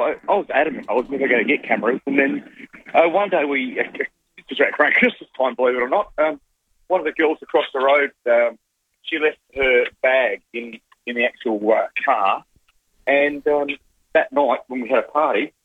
I was adamant I was never going to get cameras. And then one day it was around Christmas time, believe it or not, one of the girls across the road, she left her bag in the actual car. And that night when we had a party,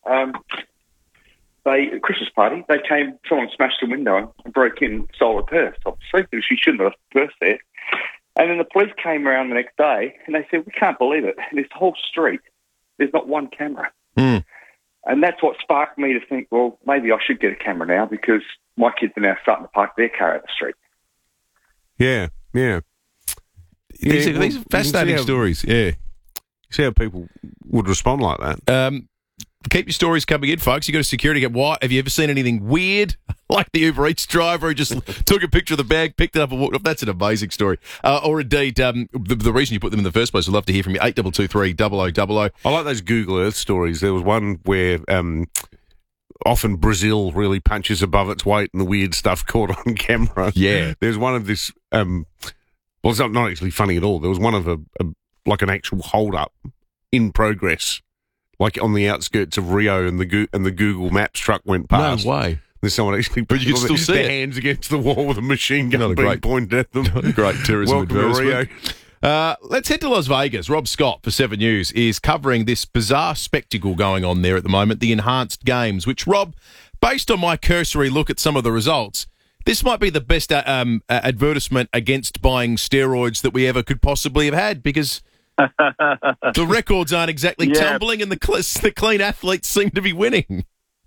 a Christmas party, someone smashed the window and broke in and stole her purse, obviously, because she shouldn't have left the purse there. And then the police came around the next day and they said, we can't believe it. In this whole street, there's not one camera. Mm. And that's what sparked me to think, well, maybe I should get a camera now because my kids are now starting to park their car at the street. Yeah. These are fascinating stories, yeah. See how people would respond like that. Keep your stories coming in, folks. You got a security guard. Why? Have you ever seen anything weird? Like the Uber Eats driver who just took a picture of the bag, picked it up and walked off. That's an amazing story. Or indeed, the reason you put them in the first place, I'd love to hear from you. 8223 0000. I like those Google Earth stories. There was one where often Brazil really punches above its weight and the weird stuff caught on camera. Yeah. There's one of this, well, it's not actually funny at all. There was one of like an actual hold-up in progress, like on the outskirts of Rio, and the Google Maps truck went past. No way. There's someone actually but you can still see their hands against the wall with a machine gun being pointed at them. Great tourism advertisement. Rio. Let's head to Las Vegas. Rob Scott for 7 News is covering this bizarre spectacle going on there at the moment, the Enhanced Games, which, Rob, based on my cursory look at some of the results, this might be the best advertisement against buying steroids that we ever could possibly have had, because the records aren't exactly tumbling and the clean athletes seem to be winning.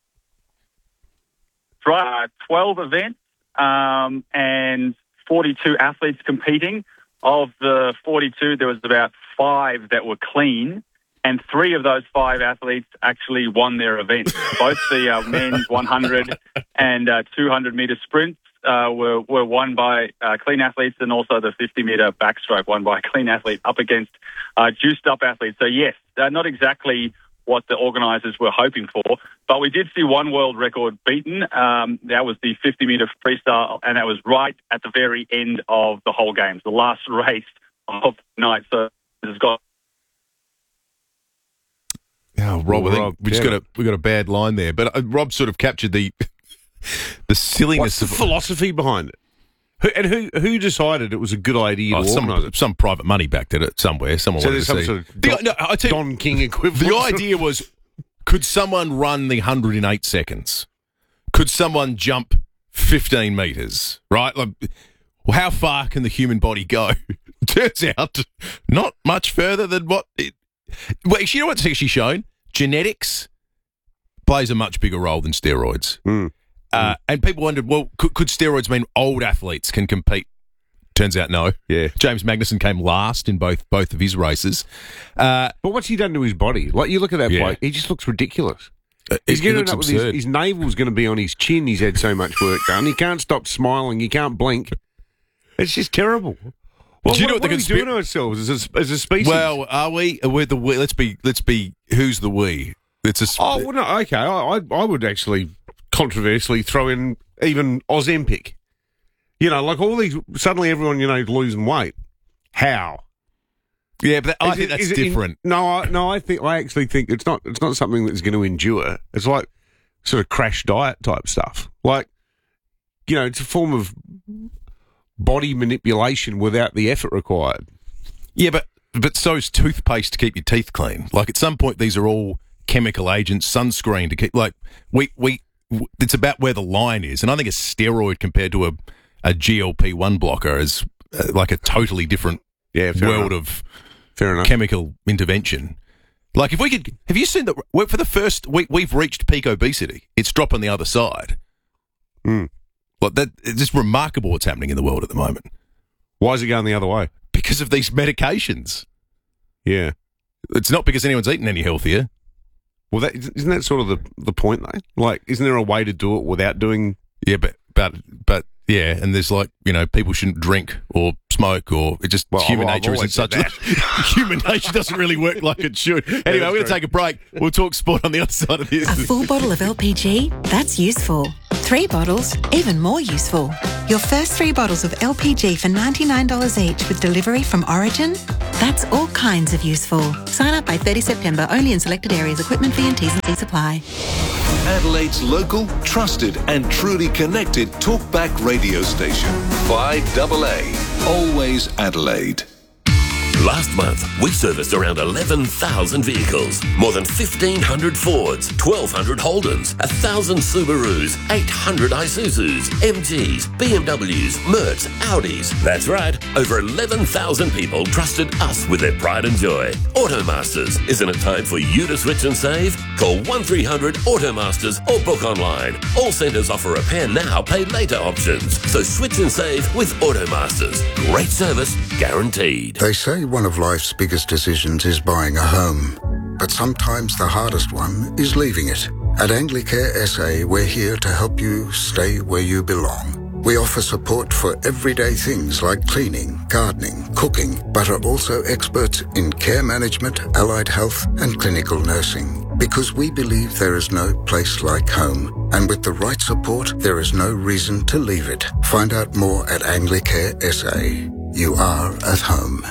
Right, 12 events and 42 athletes competing. Of the 42, there was about 5 that were clean, and 3 of those 5 athletes actually won their events. Both the men's 100 and 200-metre sprints were won by clean athletes, and also the 50-metre backstroke won by a clean athlete up against juiced-up athletes. So, yes, not exactly what the organisers were hoping for, but we did see one world record beaten. That was the 50-metre freestyle, and that was right at the very end of the whole games, the last race of the night. So it's got... Oh, Rob, I think we got a bad line there, but Rob sort of captured the silliness. What's the philosophy behind it? Who decided it was a good idea to organise it? Some private money backed it somewhere. Someone wanted to see. Sort of Don King equivalent. The idea was, could someone run the 100 in 8 seconds? Could someone jump 15 metres? Right? Like, well, how far can the human body go? Turns out, not much further than what it... Well, you know what's actually shown? Genetics plays a much bigger role than steroids. And people wondered, well, could steroids mean old athletes can compete? Turns out no. Yeah. James Magnussen came last in both of his races. But what's he done to his body? Like, you look at that bloke, he just looks ridiculous. He's getting up with his navel's going to be on his chin. He's had so much work done. He can't stop smiling. He can't blink. It's just terrible. Well, do you know what are we doing to ourselves as a species? Well, are we? We're the we. Let's be. Who's the we? It's a. Oh, well, no, okay. I would actually controversially throw in even Ozempic. You know, like all these, suddenly everyone, losing weight. How? Yeah, but I think that's different. I actually think it's not something that's going to endure. It's like sort of crash diet type stuff. Like, it's a form of body manipulation without the effort required. Yeah, but so's toothpaste to keep your teeth clean. Like, at some point, these are all chemical agents, sunscreen to keep, like, it's about where the line is. And I think a steroid compared to a GLP-1 blocker is like a totally different world of chemical intervention. Like, if we could, have you seen that for the first week we've reached peak obesity? It's dropping the other side. Like that, it's just remarkable what's happening in the world at the moment. Why is it going the other way? Because of these medications. Yeah. It's not because anyone's eating any healthier. Well, isn't that sort of the point, though? Like, isn't there a way to do it without doing... Yeah, but yeah, and there's people shouldn't drink or smoke or it just human nature isn't such that. Human nature doesn't really work like it should. Anyway, we're going to take a break. We'll talk sport on the other side of this. A full bottle of LPG? That's useful. 3 bottles, even more useful. Your first 3 bottles of LPG for $99 each with delivery from Origin? That's all kinds of useful. Sign up by 30 September, only in selected areas. Equipment fee and T's and C's apply. Adelaide's local, trusted and truly connected talkback radio station. 5AA. Always Adelaide. Last month, we serviced around 11,000 vehicles, more than 1,500 Fords, 1,200 Holdens, 1,000 Subarus, 800 Isuzus, MGs, BMWs, Mercs, Audis. That's right, over 11,000 people trusted us with their pride and joy. Automasters, isn't it time for you to switch and save? Call 1300 Automasters or book online. All centres offer repair now, pay later options. So switch and save with Automasters. Great service, guaranteed. They say one of life's biggest decisions is buying a home, but sometimes the hardest one is leaving it. At Anglicare SA, we're here to help you stay where you belong. We offer support for everyday things like cleaning, gardening, cooking, but are also experts in care management, allied health and clinical nursing. Because we believe there is no place like home, and with the right support, there is no reason to leave it. Find out more at Anglicare SA. You are at home.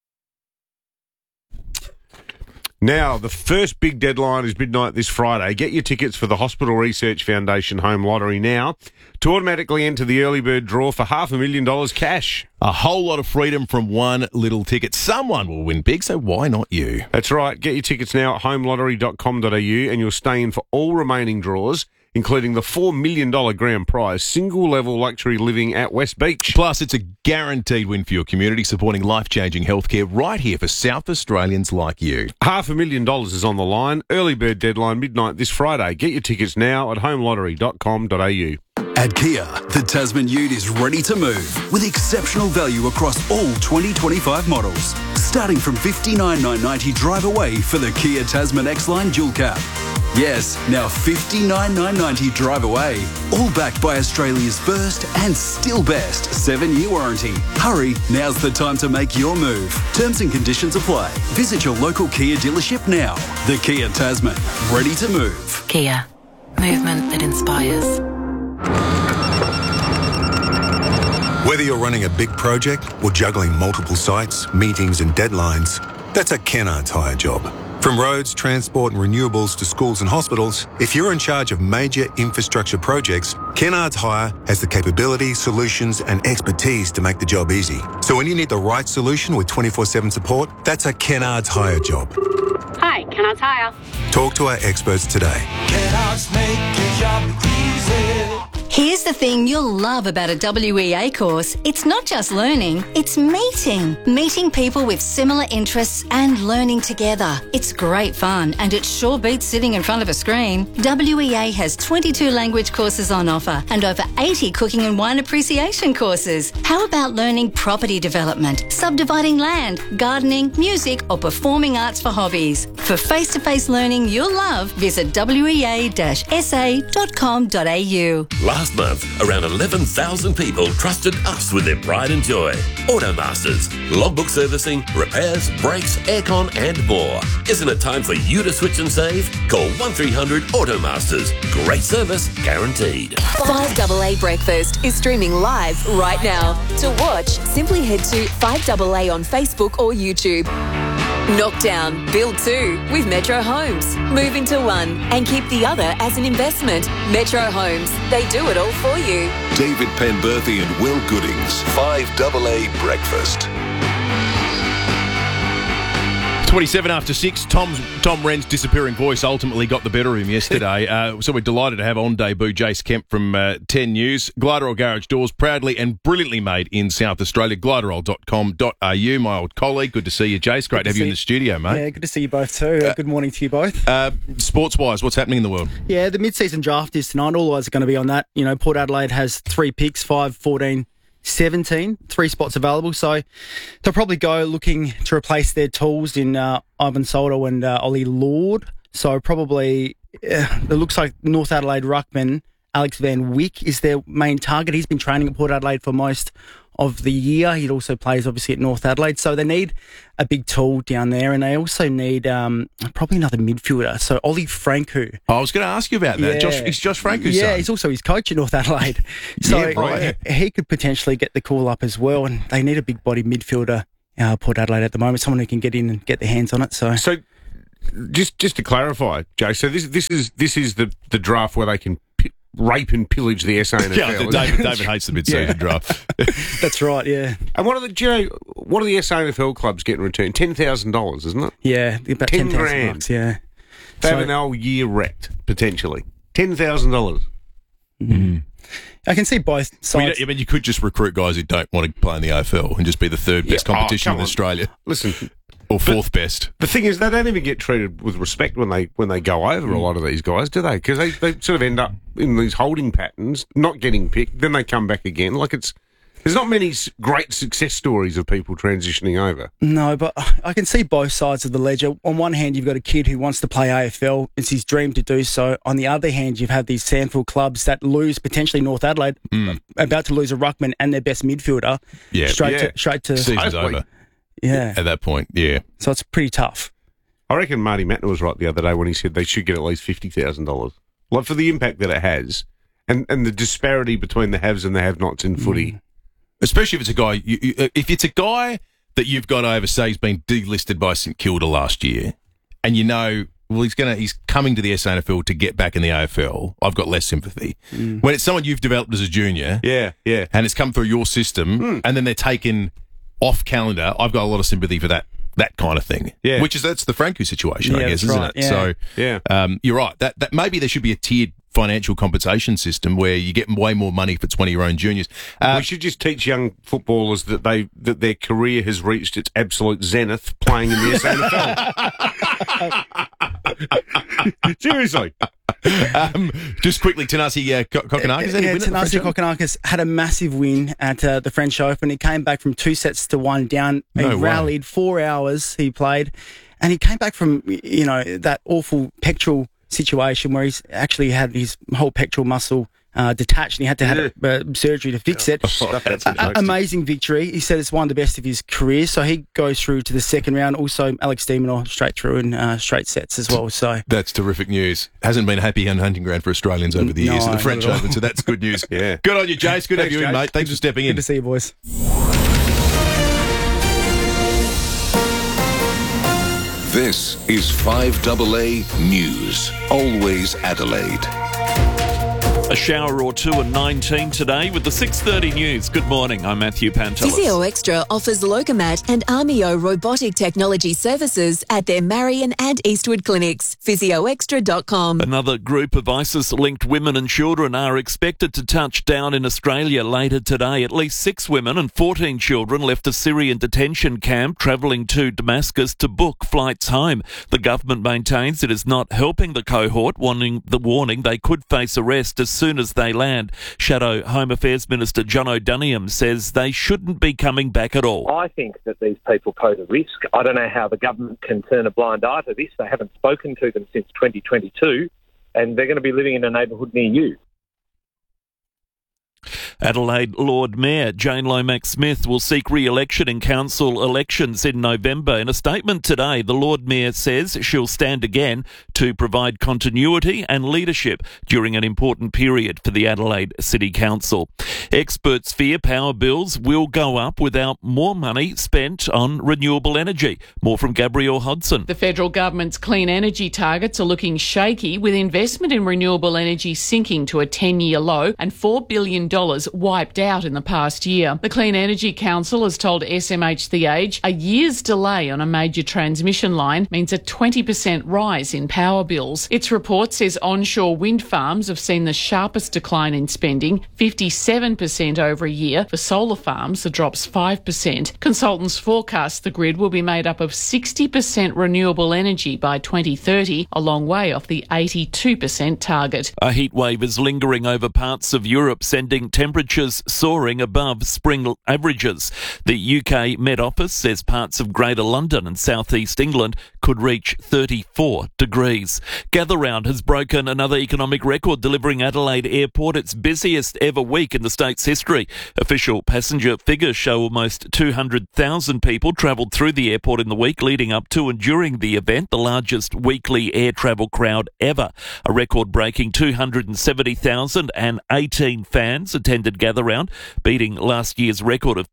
Now, the first big deadline is midnight this Friday. Get your tickets for the Hospital Research Foundation Home Lottery now to automatically enter the early bird draw for $500,000 cash. A whole lot of freedom from one little ticket. Someone will win big, so why not you? That's right. Get your tickets now at homelottery.com.au and you'll stay in for all remaining draws, including the $4 million grand prize, single-level luxury living at West Beach. Plus, it's a guaranteed win for your community, supporting life-changing healthcare right here for South Australians like you. $500,000 is on the line. Early bird deadline midnight this Friday. Get your tickets now at homelottery.com.au. At Kia, the Tasman Ute is ready to move with exceptional value across all 2025 models. Starting from $59,990 drive away for the Kia Tasman X-Line Dual Cab. Yes, now $59,990 drive away. All backed by Australia's first and still best 7-year warranty. Hurry, now's the time to make your move. Terms and conditions apply. Visit your local Kia dealership now. The Kia Tasman, ready to move. Kia. Movement that inspires. Whether you're running a big project or juggling multiple sites, meetings and deadlines, that's a Kennards Hire job. From roads, transport and renewables to schools and hospitals, if you're in charge of major infrastructure projects, Kennards Hire has the capability, solutions and expertise to make the job easy. So when you need the right solution with 24/7 support, that's a Kennards Hire job. Hi, Kennards Hire. Talk to our experts today. Kennards make your job easy. Here's the thing you'll love about a WEA course. It's not just learning, it's meeting. Meeting people with similar interests and learning together. It's great fun and it sure beats sitting in front of a screen. WEA has 22 language courses on offer and over 80 cooking and wine appreciation courses. How about learning property development, subdividing land, gardening, music or performing arts for hobbies? For face-to-face learning you'll love, visit wea-sa.com.au. Last month, around 11,000 people trusted us with their pride and joy. Automasters, logbook servicing, repairs, brakes, aircon and more. Isn't it time for you to switch and save? Call 1300 Automasters. Great service, guaranteed. 5AA Breakfast is streaming live right now. To watch, simply head to 5AA on Facebook or YouTube. Knock down, build two with Metro Homes. Move into one and keep the other as an investment. Metro Homes, they do it all for you. David Penberthy and Will Goodings, 5AA Breakfast. 27 after 6, Tom Wren's disappearing voice ultimately got the better of him yesterday. So we're delighted to have on debut Jace Kemp from 10 News. Glyderol Garage Doors, proudly and brilliantly made in South Australia. Glyderol.com.au, my old colleague. Good to see you, Jace. Great to have you in the studio, mate. Yeah, good to see you both too. Good morning to you both. Sports-wise, what's happening in the world? Yeah, the mid-season draft is tonight. All eyes are going to be on that. You know, Port Adelaide has 3 picks, 5, 14, 17, 3 spots available. So they'll probably go looking to replace their tools in Ivan Soldo and Ollie Lord. So probably it looks like North Adelaide ruckman Alex Van Wyk is their main target. He's been training at Port Adelaide for most of the year. He also plays, obviously, at North Adelaide. So they need a big tool down there, and they also need probably another midfielder. So Ollie Franco. I was going to ask you about that. Yeah. It's Josh Franco's Yeah, son. he's also his coach at North Adelaide. So he could potentially get the call up as well, and they need a big-bodied midfielder, Port Adelaide at the moment, someone who can get in and get their hands on it. So just to clarify, Jay, so this is the draft where they can rape and pillage the SANFL. Yeah, David hates the mid-season draft. That's right, yeah. And what are the SANFL clubs getting in return? $10,000, isn't it? Yeah, about $10,000, yeah. They have an whole year wrecked, potentially. $10,000. Mm. I can see both sides. I mean, you could just recruit guys who don't want to play in the AFL and just be the third best competition in Australia. Listen, or fourth best. The thing is, they don't even get treated with respect when they go over a lot of these guys, do they? Because they sort of end up in these holding patterns, not getting picked, then they come back again. There's not many great success stories of people transitioning over. No, but I can see both sides of the ledger. On one hand, you've got a kid who wants to play AFL. It's his dream to do so. On the other hand, you've had these SANFL clubs that lose, potentially North Adelaide, about to lose a ruckman and their best midfielder. Yeah. Straight to season's over. Yeah. At that point, yeah. So it's pretty tough. I reckon Marty Mattner was right the other day when he said they should get at least $50,000. Like, for the impact that it has and the disparity between the haves and the have-nots in footy. Especially if it's a guy, if it's a guy that you've got over, say, he's been delisted by St Kilda last year, and you know, well, he's coming to the SANFL to get back in the AFL, I've got less sympathy. When it's someone you've developed as a junior, and it's come through your system, and then they're taken off calendar, I've got a lot of sympathy for that kind of thing. Yeah. That's the Franco situation, I guess, isn't it? Yeah. So, you're right. That maybe there should be a tiered financial compensation system where you get way more money if it's one of your own juniors. We should just teach young footballers that their career has reached its absolute zenith playing in the SANFL. Seriously. Just quickly, Tanasi Kokonakis. Tanasi Kokonakis had a massive win at the French Open. He came back from 2-1 down. He rallied 4 hours. He played, and he came back from that awful pectoral situation where he's actually had his whole pectoral muscle detached, and he had to have surgery to fix it. Amazing victory. He said it's one of the best of his career. So he goes through to the second round. Also, Alex de Minaur straight through in straight sets as well. So that's terrific news. Hasn't been a happy hunting ground for Australians over the years at the French Open, so that's good news. Yeah. Good on you, Jace. Good to have you in, mate. Thanks for stepping in. Good to see you, boys. This is 5AA News. Always Adelaide. A shower or two and 19 today with the 6:30 news. Good morning, I'm Matthew Pantelis. Physio Extra offers Logomat and Armio robotic technology services at their Marion and Eastwood clinics. PhysioExtra.com. Another group of ISIS-linked women and children are expected to touch down in Australia later today. At least 6 women and 14 children left a Syrian detention camp travelling to Damascus to book flights home. The government maintains it is not helping the cohort, warning they could face arrest as soon as they land. Shadow Home Affairs Minister John O'Duniam says they shouldn't be coming back at all. I think that these people pose a risk. I don't know how the government can turn a blind eye to this. They haven't spoken to them since 2022, and they're going to be living in a neighbourhood near you. Adelaide Lord Mayor Jane Lomax-Smith will seek re-election in council elections in November. In a statement today, the Lord Mayor says she'll stand again to provide continuity and leadership during an important period for the Adelaide City Council. Experts fear power bills will go up without more money spent on renewable energy. More from Gabrielle Hodson. The federal government's clean energy targets are looking shaky, with investment in renewable energy sinking to a 10-year low and $4 billion wiped out in the past year. The Clean Energy Council has told SMH The Age a year's delay on a major transmission line means a 20% rise in power bills. Its report says onshore wind farms have seen the sharpest decline in spending, 57% 7% over a year. For solar farms, the drop's 5%. Consultants forecast the grid will be made up of 60% renewable energy by 2030, a long way off the 82% target. A heatwave is lingering over parts of Europe, sending temperatures soaring above spring averages. The UK Met Office says parts of Greater London and South East England could reach 34 degrees. Gather Round has broken another economic record, delivering Adelaide Airport its busiest ever week in the state's history. Official passenger figures show almost 200,000 people travelled through the airport in the week leading up to and during the event, the largest weekly air travel crowd ever. A record-breaking 270,018 fans attended Gather Round, beating last year's record of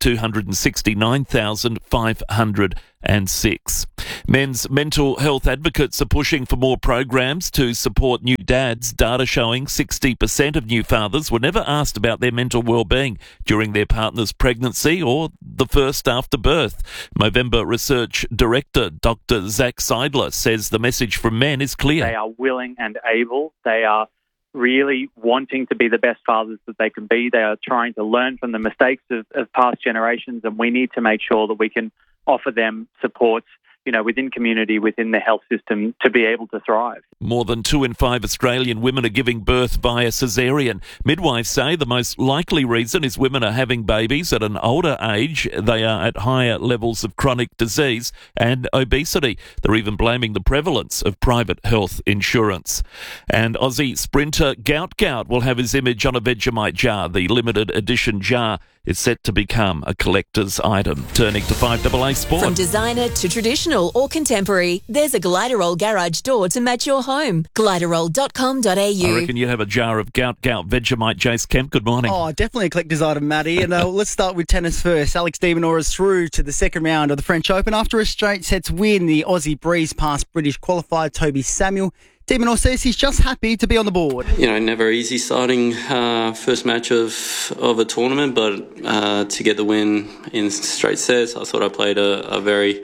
269,506. Men's mental health advocates are pushing for more programs to support new dads. Data showing 60% of new fathers were never asked about their mental well-being during their partner's pregnancy or the first after birth. Movember Research Director Dr. Zach Seidler says the message from men is clear. They are willing and able. They are really wanting to be the best fathers that they can be. They are trying to learn from the mistakes of past generations, and we need to make sure that we can offer them support, within community, within the health system, to be able to thrive. More than 2 in 5 Australian women are giving birth via caesarean. Midwives say the most likely reason is women are having babies at an older age. They are at higher levels of chronic disease and obesity. They're even blaming the prevalence of private health insurance. And Aussie sprinter Gout Gout will have his image on a Vegemite jar. The limited edition jar is set to become a collector's item. Turning to 5AA Sport. From designer to traditional or contemporary, there's a Gliderol garage door to match your home. Gliderol.com.au. I reckon you have a jar of Gout Gout Vegemite. Jace Kemp, good morning. Oh, definitely a collector's item, Matty. And let's start with tennis first. Alex de Minaur is through to the second round of the French Open after a straight sets win. The Aussie breezed past British qualifier Toby Samuel. de Minaur says he's just happy to be on the board. Never easy starting first match of a tournament, but to get the win in straight sets, I thought I played a very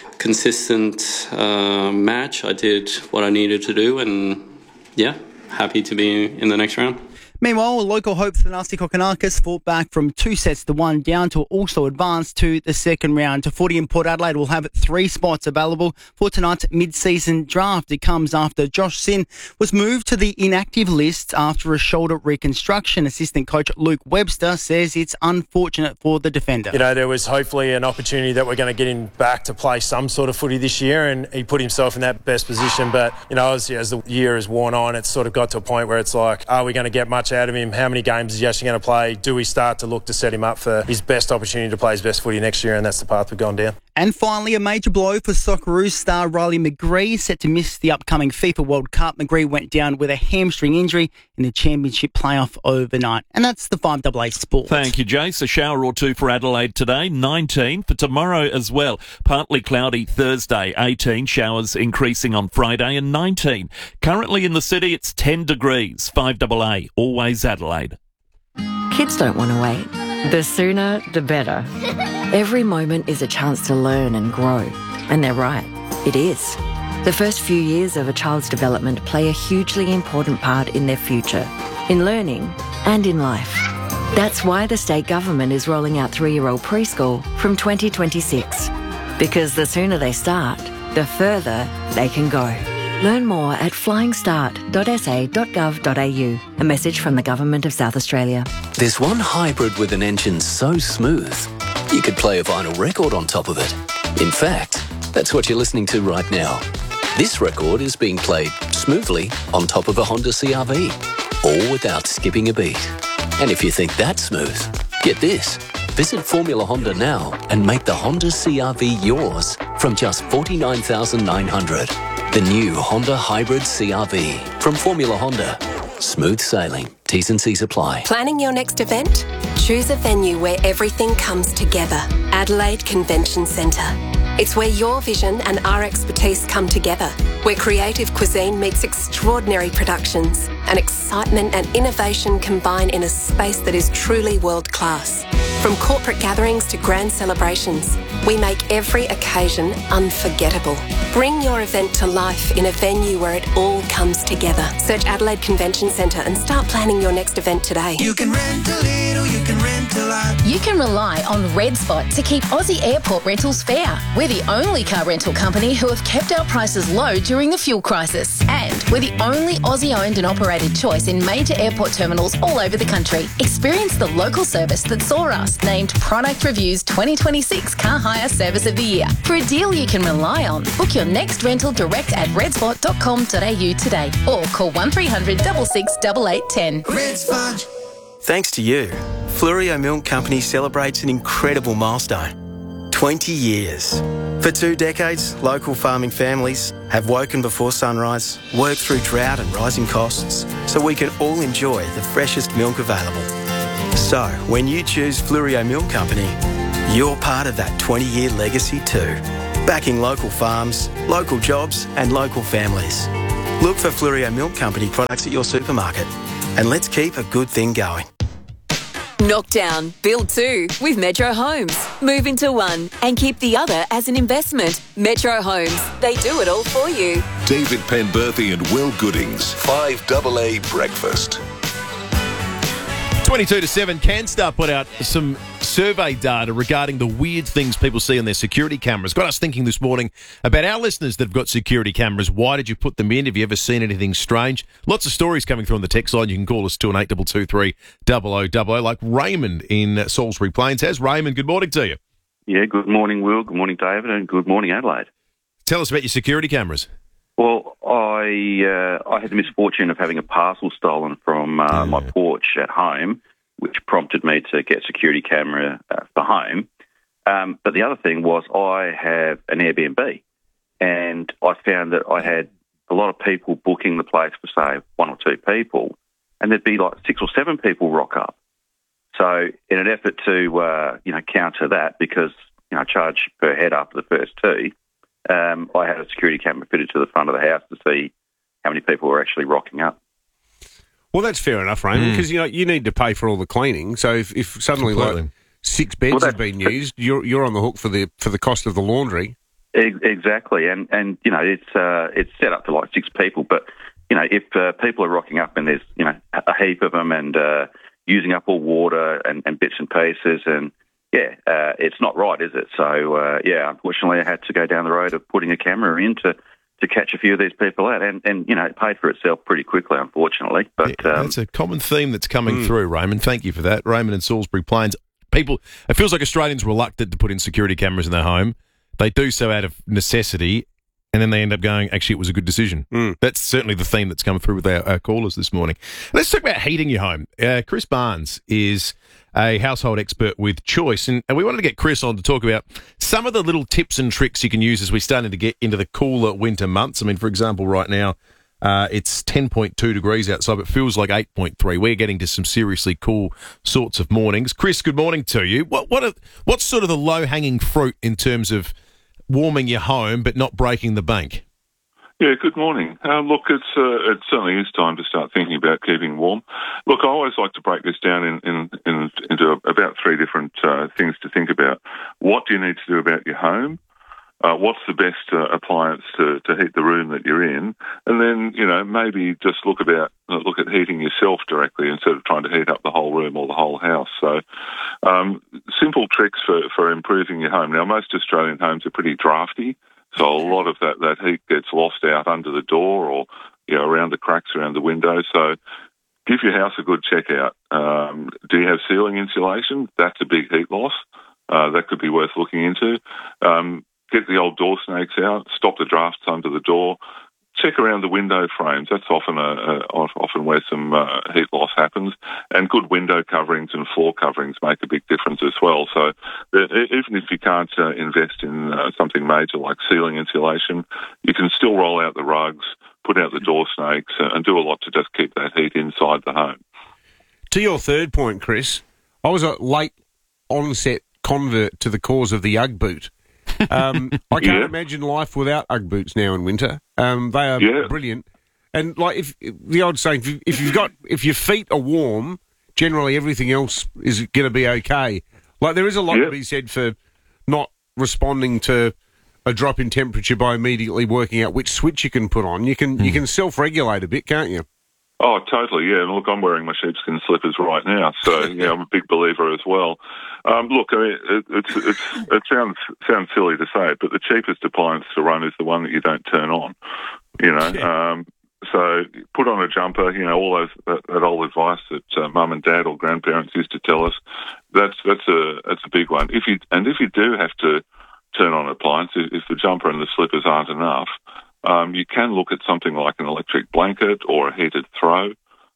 consistent match. I did what I needed to do, and happy to be in the next round. Meanwhile, local hope Thanasi Kokonakis fought back from 2-1 down to also advance to the second round. To footy in Port Adelaide will have 3 spots available for tonight's mid-season draft. It comes after Josh Sin was moved to the inactive list after a shoulder reconstruction. Assistant coach Luke Webster says it's unfortunate for the defender. There was hopefully an opportunity that we're going to get him back to play some sort of footy this year, and he put himself in that best position. But, as the year has worn on, it's sort of got to a point where it's like, are we going to get much out of him? How many games is he actually going to play? Do we start to look to set him up for his best opportunity to play his best footy next year? And that's the path we've gone down. And finally, a major blow for Socceroos star Riley McGree, set to miss the upcoming FIFA World Cup. McGree went down with a hamstring injury in the Championship playoff overnight. And that's the 5AA Sport. Thank you, Jace. A shower or two for Adelaide today, 19 for tomorrow as well. Partly cloudy Thursday, 18, showers increasing on Friday, and 19. Currently in the city, it's 10 degrees, 5AA, always Adelaide. Kids don't want to wait. The sooner, the better. Every moment is a chance to learn and grow. And they're right, it is. The first few years of a child's development play a hugely important part in their future, in learning and in life. That's why the state government is rolling out 3-year-old preschool from 2026. Because the sooner they start, the further they can go. Learn more at flyingstart.sa.gov.au. A message from the Government of South Australia. There's one hybrid with an engine so smooth, you could play a vinyl record on top of it. In fact, that's what you're listening to right now. This record is being played smoothly on top of a Honda CR-V, all without skipping a beat. And if you think that's smooth, get this. Visit Formula Honda now and make the Honda CR-V yours from just $49,900. The new Honda Hybrid CR-V from Formula Honda. Smooth sailing. T's and C's apply. Planning your next event? Choose a venue where everything comes together. Adelaide Convention Centre. It's where your vision and our expertise come together. Where creative cuisine meets extraordinary productions and excitement and innovation combine in a space that is truly world class. From corporate gatherings to grand celebrations, we make every occasion unforgettable. Bring your event to life in a venue where it all comes together. Search Adelaide Convention Centre and start planning your next event today. You can rent a little, you can rent a lot. You can rely on Red Spot to keep Aussie airport rentals fair. We're the only car rental company who have kept our prices low during the fuel crisis. And we're the only Aussie-owned and operated choice in major airport terminals all over the country. Experience the local service that saw us named Product Review's 2026 Car Hire Service of the Year. For a deal you can rely on, book your next rental direct at redspot.com.au today or call 1300 66 8810. Red Spot. Thanks to you, Fluorio Milk Company celebrates an incredible milestone. 20 years. For 2 decades, local farming families have woken before sunrise, worked through drought and rising costs, so we can all enjoy the freshest milk available. So, when you choose Fluorio Milk Company, you're part of that 20-year legacy too. Backing local farms, local jobs and local families. Look for Fluorio Milk Company products at your supermarket. And let's keep a good thing going. Knockdown, build 2 with Metro Homes. Move into one and keep the other as an investment. Metro Homes, they do it all for you. David Penberthy and Will Goodings, 5AA Breakfast. 22 to 7, CanStar put out some survey data regarding the weird things people see on their security cameras. Got us thinking this morning about our listeners that have got security cameras. Why did you put them in? Have you ever seen anything strange? Lots of stories coming through on the text line. You can call us 218 223 like Raymond in Salisbury Plains has. Raymond, good morning to you. Yeah, good morning, Will. Good morning, David, and good morning, Adelaide. Tell us about your security cameras. Well, I had the misfortune of having a parcel stolen from my porch at home, which prompted me to get a security camera for home. But the other thing was I have an Airbnb, and I found that I had a lot of people booking the place for, say, 1 or 2 people, and there'd be like 6 or 7 people rock up. So in an effort to, counter that, because, I charge per head after the first 2, I had a security camera fitted to the front of the house to see how many people were actually rocking up. Well, that's fair enough, Raymond, because you need to pay for all the cleaning. So if suddenly like 6 beds have been used, you're on the hook for the cost of the laundry. Exactly, and it's set up for like 6 people, but if people are rocking up and there's a heap of them and using up all water and bits and pieces and. It's not right, is it? So, unfortunately, I had to go down the road of putting a camera in to catch a few of these people out. And it paid for itself pretty quickly, unfortunately. But that's a common theme that's coming through, Raymond. Thank you for that. Raymond in Salisbury Plains. People, it feels like Australians are reluctant to put in security cameras in their home. They do so out of necessity, and then they end up going, actually, it was a good decision. That's certainly the theme that's come through with our callers this morning. Let's talk about heating your home. Chris Barnes is a household expert with Choice, and we wanted to get Chris on to talk about some of the little tips and tricks you can use as we're starting to get into the cooler winter months. I mean, for example, right now, it's 10.2 degrees outside, but it feels like 8.3. We're getting to some seriously cool sorts of mornings. Chris, good morning to you. What's sort of the low-hanging fruit in terms of warming your home but not breaking the bank? Yeah, good morning. Look, it certainly is time to start thinking about keeping warm. Look, I always like to break this down into about 3 different things to think about. What do you need to do about your home? What's the best appliance to heat the room that you're in? And then, maybe just look at heating yourself directly instead of trying to heat up the whole room or the whole house. So simple tricks for improving your home. Now, most Australian homes are pretty drafty. So a lot of that heat gets lost out under the door or around the cracks around the window. So give your house a good check out. Do you have ceiling insulation? That's a big heat loss. That could be worth looking into. Get the old door snakes out. Stop the drafts under the door. Check around the window frames. That's often where some heat loss happens. And good window coverings and floor coverings make a big difference as well. So even if you can't invest in something major like ceiling insulation, you can still roll out the rugs, put out the door snakes, and do a lot to just keep that heat inside the home. To your third point, Chris, I was a late onset convert to the cause of the Ugg boot. I can't imagine life without Ugg boots now in winter. They are brilliant. And like if the old saying, if your feet are warm, generally everything else is going to be okay. Like, there is a lot to be said for not responding to a drop in temperature by immediately working out which switch you can put on. You can self-regulate a bit, can't you? Oh, totally, yeah. And look, I'm wearing my sheepskin slippers right now, so yeah, I'm a big believer as well. Look, I mean, it sounds silly to say it, but the cheapest appliance to run is the one that you don't turn on. You know, so put on a jumper. You know, all that old advice that mum and dad or grandparents used to tell us. That's a big one. If you do have to turn on an appliance, if the jumper and the slippers aren't enough, you can look at something like an electric blanket or a heated throw,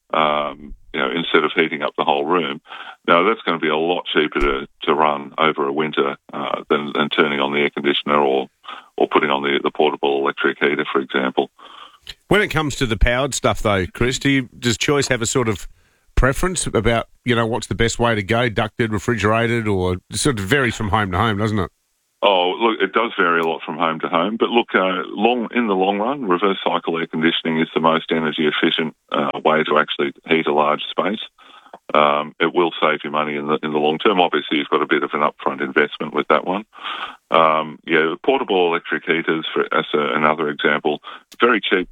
instead of heating up the whole room. Now, that's going to be a lot cheaper to run over a winter than turning on the air conditioner or putting on the portable electric heater, for example. When it comes to the powered stuff, though, Chris, does Choice have a sort of preference about, what's the best way to go, ducted, refrigerated, or it sort of varies from home to home, doesn't it? Oh, look, it does vary a lot from home to home, but look, in the long run, reverse cycle air conditioning is the most energy efficient way to actually heat a large space. It will save you money in the long term. Obviously, you've got a bit of an upfront investment with that one. Portable electric heaters, as another example, very cheap,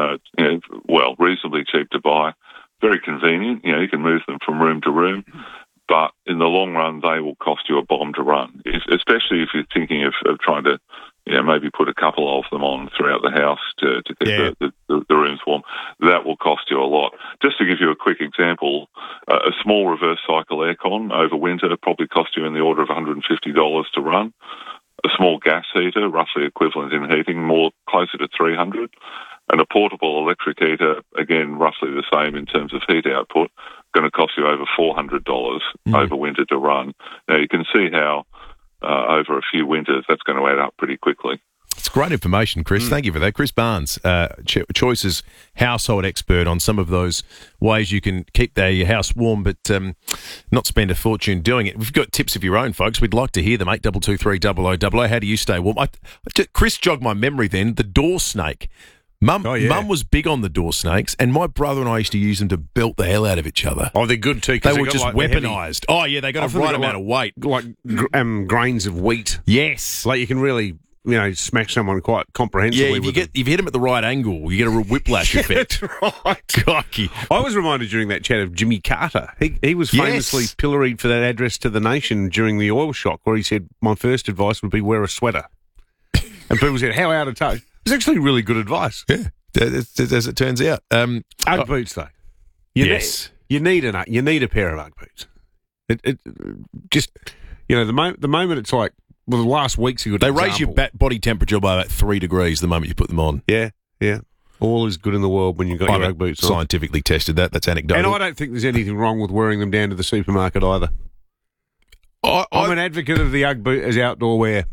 reasonably cheap to buy, very convenient. You can move them from room to room. But in the long run, they will cost you a bomb to run, especially if you're thinking of trying to, maybe put a couple of them on throughout the house to keep the rooms warm. That will cost you a lot. Just to give you a quick example, a small reverse cycle aircon over winter probably cost you in the order of $150 to run. A small gas heater, roughly equivalent in heating, more closer to $300. And a portable electric heater, again, roughly the same in terms of heat output, going to cost you over $400 over winter to run. Now, you can see how over a few winters that's going to add up pretty quickly. It's great information, Chris. Thank you for that. Chris Barnes, Choice's household expert on some of those ways you can keep your house warm but not spend a fortune doing it. We've got tips of your own, folks. We'd like to hear them. 8223 0000. How do you stay warm? Chris jogged my memory then. The door snake. Mum was big on the door snakes, and my brother and I used to use them to belt the hell out of each other. Oh, they're good too. They were just weaponised. Oh, yeah, they got a right amount of weight. Like grains of wheat. Yes. Like you can really, smash someone quite comprehensively. Yeah, if you hit them at the right angle, you get a real whiplash effect. That's right. Cocky. I was reminded during that chat of Jimmy Carter. He was famously pilloried for that address to the nation during the oil shock, where he said, my first advice would be wear a sweater. And people said, how out of touch? It's actually really good advice. Yeah, as it turns out. Ugg boots, though. You need a pair of Ugg boots. It just, the moment it's like, the last week's a good example. They raise your body temperature by about 3 degrees the moment you put them on. Yeah. All is good in the world when you've got your Ugg boots on. Scientifically tested that. That's anecdotal. And I don't think there's anything wrong with wearing them down to the supermarket either. I'm an advocate of the Ugg boot as outdoor wear.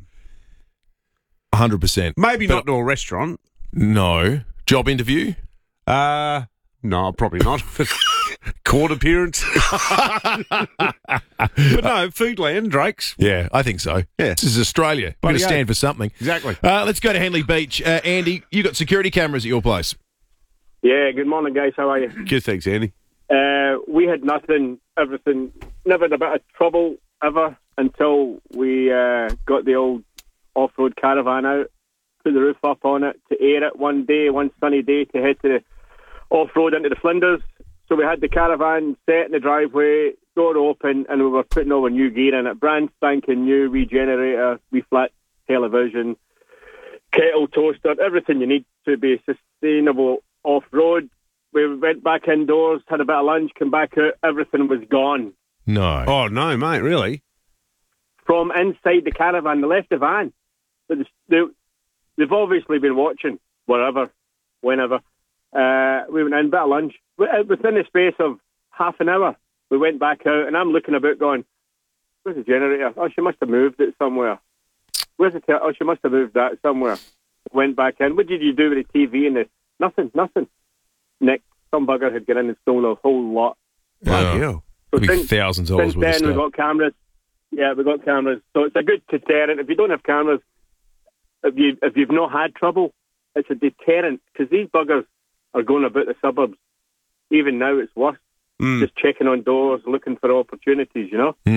100%. Maybe not to a restaurant. No. Job interview? No, probably not. Court appearance? But no, Foodland, Drake's. Yeah, I think so. Yeah. This is Australia. We're going to stand for something. Exactly. Let's go to Henley Beach. Andy, you got security cameras at your place? Yeah, good morning, guys. How are you? Good, thanks, Andy. We had everything, never had a bit of trouble ever until we got the old off-road caravan out, put the roof up on it to air it one sunny day to head to the off-road into the Flinders. So we had the caravan set in the driveway, door open, and we were putting all our new gear in it. Brand spanking new, generator, flat television, kettle, toaster, everything you need to be sustainable off-road. We went back indoors, had a bit of lunch, came back out, everything was gone. No. Oh, no, mate, really? From inside the caravan, they left the van. But they've obviously been watching, wherever, whenever. We went in, bit of lunch. Within the space of half an hour, we went back out, and I'm looking about going, where's the generator? Oh, she must have moved it somewhere. Where's the Oh, she must have moved that somewhere. Went back in. What did you do with the TV and the... Nothing. Nick, some bugger had got in and stole a whole lot. Wow. So thousands of dollars worth of stuff. Since then, we got cameras. Yeah, we got cameras. So it's a good deterrent. If you don't have cameras, if you've not had trouble, it's a deterrent, because these buggers are going about the suburbs. Even now, it's worse. Just checking on doors, looking for opportunities,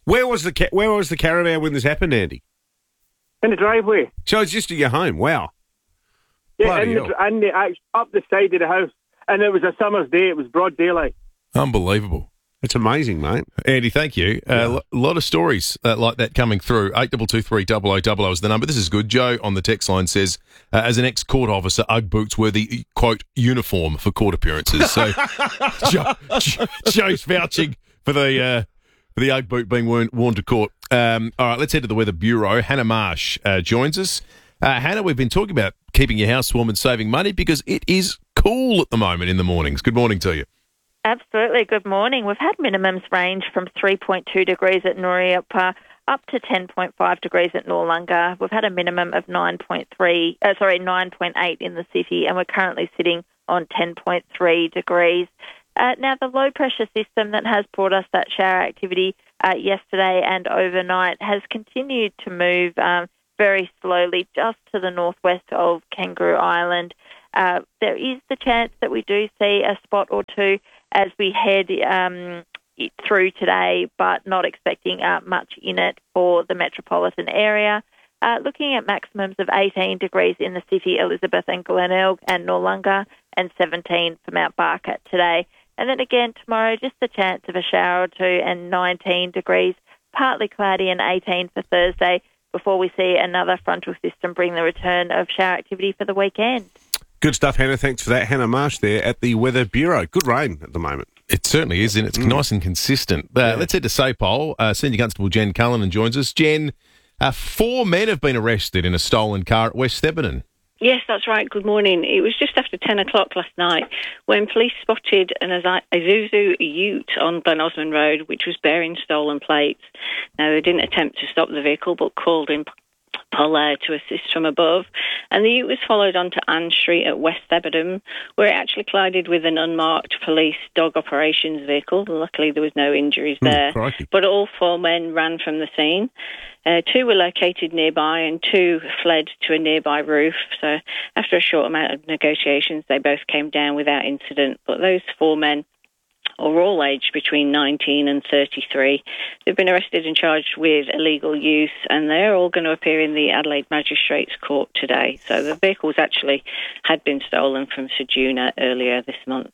Where was the caravan when this happened, Andy? In the driveway. So it's just at your home. Wow. Yeah, up the side of the house. And it was a summer's day. It was broad daylight. Unbelievable. It's amazing, mate. Andy, thank you. A lot of stories like that coming through. 8223 is the number. This is good. Joe on the text line says, as an ex-court officer, Ugg boots were the, quote, uniform for court appearances. So Joe's vouching for the Ugg boot being worn to court. All right, let's head to the Weather Bureau. Hannah Marsh joins us. Hannah, we've been talking about keeping your house warm and saving money because it is cool at the moment in the mornings. Good morning to you. Absolutely. Good morning. We've had minimums range from 3.2 degrees at Nooryapa up to 10.5 degrees at Noarlunga. We've had a minimum of 9.8 in the city, and we're currently sitting on 10.3 degrees. Now, the low-pressure system that has brought us that shower activity yesterday and overnight has continued to move very slowly just to the northwest of Kangaroo Island. There is the chance that we do see a spot or two as we head through today, but not expecting much in it for the metropolitan area. Looking at maximums of 18 degrees in the city, Elizabeth and Glenelg and Noarlunga, and 17 for Mount Barker today. And then again tomorrow, just a chance of a shower or two and 19 degrees, partly cloudy and 18 for Thursday, before we see another frontal system bring the return of shower activity for the weekend. Good stuff, Hannah. Thanks for that. Hannah Marsh there at the Weather Bureau. Good rain at the moment. It certainly is, and it's nice and consistent. Let's head to Sapole. Senior Constable Jen Cullinan joins us. Jen, 4 men have been arrested in a stolen car at West Theberton. Yes, that's right. Good morning. It was just after 10 o'clock last night when police spotted an Isuzu Ute on Glen Osmond Road, which was bearing stolen plates. Now, they didn't attempt to stop the vehicle, but called in Pollair to assist from above. And the Ute was followed onto Ann Street at West Theberton, where it actually collided with an unmarked police dog operations vehicle. Luckily, there was no injuries there. But all 4 men ran from the scene. 2 were located nearby and 2 fled to a nearby roof. So after a short amount of negotiations, they both came down without incident. But those 4 men are all aged between 19 and 33. They've been arrested and charged with illegal use, and they're all going to appear in the Adelaide Magistrates Court today. So the vehicles actually had been stolen from Ceduna earlier this month.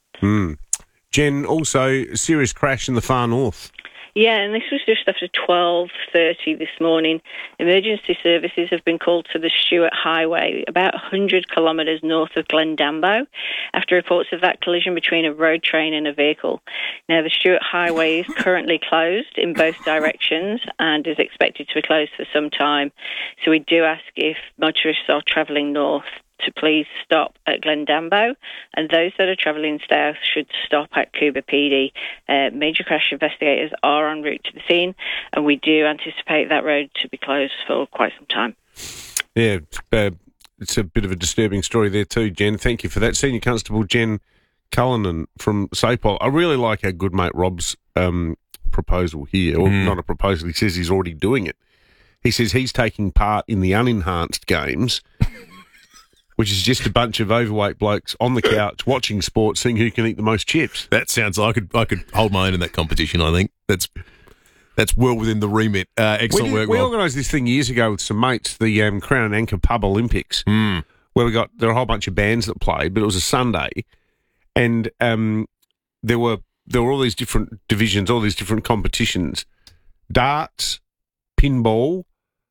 Jen, also serious crash in the far north. Yeah, and this was just after 12:30 this morning. Emergency services have been called to the Stuart Highway, about 100 kilometres north of Glendambo, after reports of that collision between a road train and a vehicle. Now, the Stuart Highway is currently closed in both directions and is expected to be closed for some time. So we do ask if motorists are travelling north to please stop at Glendambo, and those that are travelling south should stop at Coober PD. Major crash investigators are en route to the scene, and we do anticipate that road to be closed for quite some time. Yeah, it's a bit of a disturbing story there too, Jen. Thank you for that. Senior Constable Jen Cullinan from Sapole. I really like our good mate Rob's proposal here, or not a proposal, he says he's already doing it. He says he's taking part in the unenhanced games, which is just a bunch of overweight blokes on the couch watching sports, seeing who can eat the most chips. That sounds like I could hold my own in that competition. I think that's well within the remit. Excellent work. We organised this thing years ago with some mates, the Crown and Anchor Pub Olympics, where there were a whole bunch of bands that played, but it was a Sunday, and there were all these different divisions, all these different competitions, darts, pinball.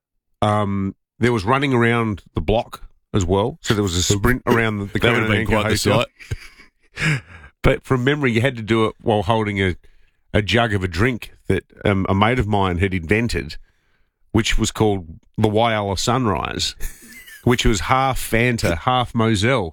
There was running around the block as well. So there was a sprint around the That would have been quite the sight. But from memory, you had to do it while holding a jug of a drink that a mate of mine had invented, which was called the Whyalla Sunrise, which was half Fanta, half Moselle.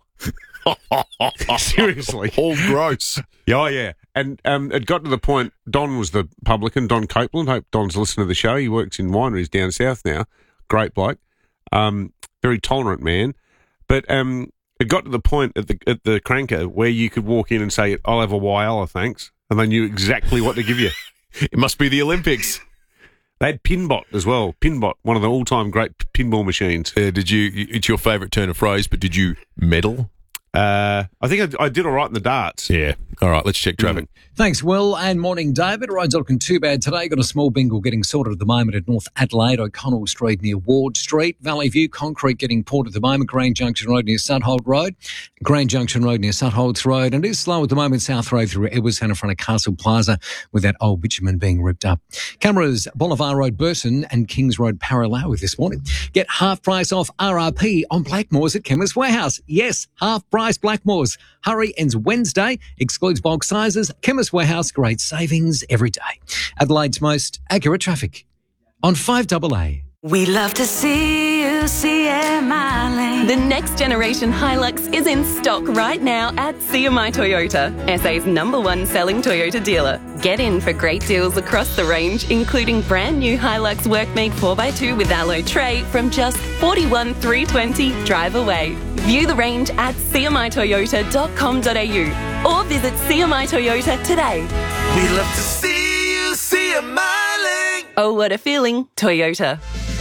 Seriously. All gross. Oh, yeah. And it got to the point, Don was the publican, Don Copeland. Hope Don's listening to the show. He works in wineries down south now. Great bloke. Very tolerant man. But it got to the point at the Cranker where you could walk in and say, I'll have a Whyalla, thanks. And they knew exactly what to give you. It must be the Olympics. They had Pinbot as well. Pinbot, one of the all-time great pinball machines. It's your favourite turn of phrase, but did you medal? I think I did all right in the darts. Yeah. All right, let's check traffic. Thanks, Will, and morning, David. Roads not looking too bad today. Got a small bingle getting sorted at the moment at North Adelaide, O'Connell Street near Ward Street. Valley View, concrete getting poured at the moment. Grand Junction Road near Suthold Road. Grand Junction Road near Sutholds Road. And it is slow at the moment, South Road through Edwardstown in front of Castle Plaza with that old bitumen being ripped up. Cameras, Bolivar Road, Burton and Kings Road, Parallel this morning. Get half price off RRP on Blackmores at Chemist Warehouse. Yes, half price Blackmores. Hurry ends Wednesday. Excludes bulk sizes. Chemist Warehouse, great savings every day. Adelaide's most accurate traffic on 5AA. We love to see you CMI. The next generation Hilux is in stock right now at CMI Toyota, SA's #1 selling Toyota dealer. Get in for great deals across the range, including brand new Hilux Workmate 4x2 with alloy tray from just $41,320 drive away. View the range at cmitoyota.com.au or visit CMI Toyota today. We love to see you CMI. Oh, what a feeling, Toyota.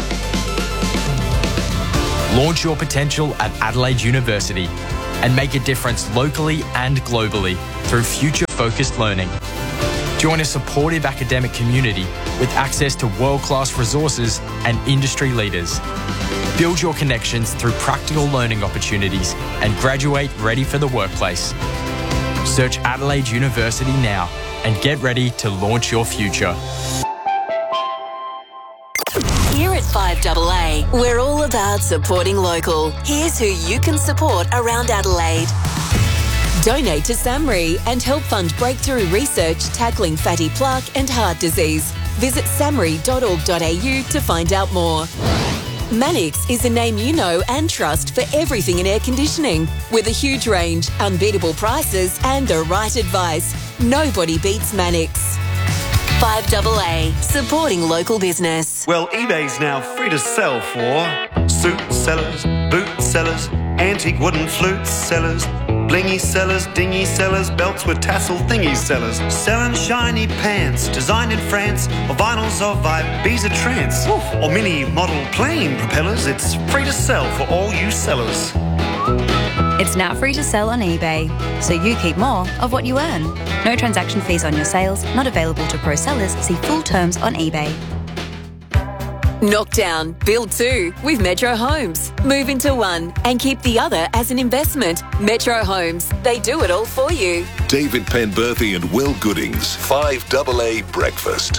Launch your potential at Adelaide University and make a difference locally and globally through future-focused learning. Join a supportive academic community with access to world-class resources and industry leaders. Build your connections through practical learning opportunities and graduate ready for the workplace. Search Adelaide University now and get ready to launch your future. Here at 5AA, we're all about supporting local. Here's who you can support around Adelaide. Donate to SAMRI and help fund breakthrough research tackling fatty plaque and heart disease. Visit samri.org.au to find out more. Mannix is a name you know and trust for everything in air conditioning. With a huge range, unbeatable prices and the right advice, nobody beats Mannix. 5AA, supporting local business. Well, eBay's now free to sell for suit sellers, boot sellers, antique wooden flute sellers, blingy sellers, dingy sellers, belts with tassel thingy sellers, selling shiny pants designed in France, or vinyls of Ibiza trance, or mini model plane propellers. It's free to sell for all you sellers. It's now free to sell on eBay, so you keep more of what you earn. No transaction fees on your sales, not available to pro sellers. See full terms on eBay. Knock down, build two with Metro Homes. Move into one and keep the other as an investment. Metro Homes, they do it all for you. David Penberthy and Will Goodings, 5AA Breakfast.